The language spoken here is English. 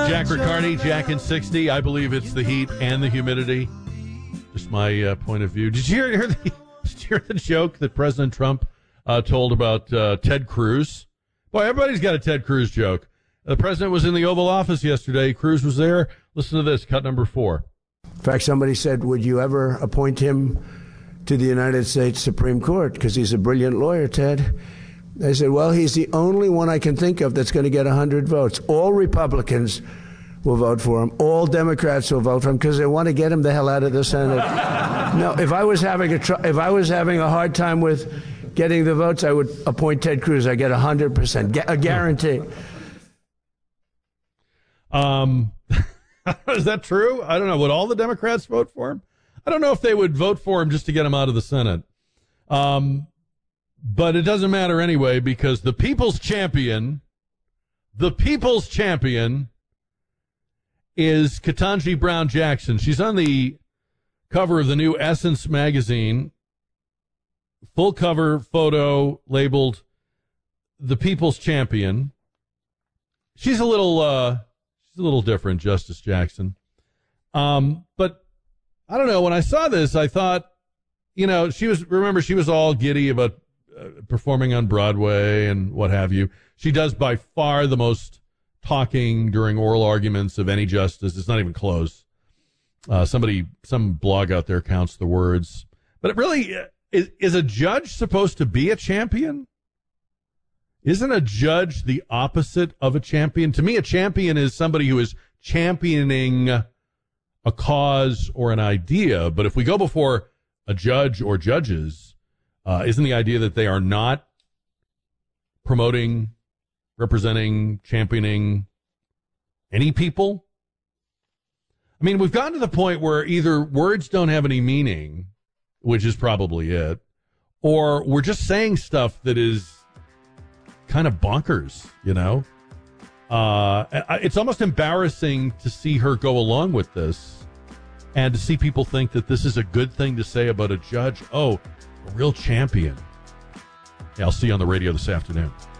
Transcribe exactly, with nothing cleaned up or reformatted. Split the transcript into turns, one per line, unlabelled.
Jack Riccardi, Jack in sixty. I believe it's the heat and the humidity. Just my uh, point of view. Did you hear, hear, the, did you hear the joke that President Trump uh, told about uh, Ted Cruz? Boy, everybody's got a Ted Cruz joke. The president was in the Oval Office yesterday. Cruz was there. Listen to this, cut number four.
In fact, somebody said, would you ever appoint him to the United States Supreme Court? Because he's a brilliant lawyer, Ted. I said, well, he's the only one I can think of that's going to get one hundred votes. All Republicans will vote for him. All Democrats will vote for him because they want to get him the hell out of the Senate. No, if I was having a tr- if I was having a hard time with getting the votes, I would appoint Ted Cruz. I get one hundred percent, Gu- a guarantee.
Um, is that true? I don't know. Would all the Democrats vote for him? I don't know if they would vote for him just to get him out of the Senate. Um, but it doesn't matter anyway because the people's champion, the people's champion is Ketanji Brown Jackson. She's on the cover of the new Essence magazine, full cover photo labeled "The People's Champion." She's a little, uh, she's a little different, Justice Jackson. Um, but I don't know. When I saw this, I thought, you know, she was. Remember, she was all giddy about uh, performing on Broadway and what have you. She does by far the most talking during oral arguments of any justice. It's not even close. Uh, somebody, some blog out there counts the words. But it really, is, is a judge supposed to be a champion? Isn't a judge the opposite of a champion? To me, a champion is somebody who is championing a cause or an idea. But if we go before a judge or judges, uh, isn't the idea that they are not promoting, representing, championing any people? I mean, we've gotten to the point where either words don't have any meaning, which is probably it, or we're just saying stuff that is kind of bonkers, you know? Uh, it's almost embarrassing to see her go along with this and to see people think that this is a good thing to say about a judge. Oh, a real champion. Yeah, I'll see you on the radio this afternoon.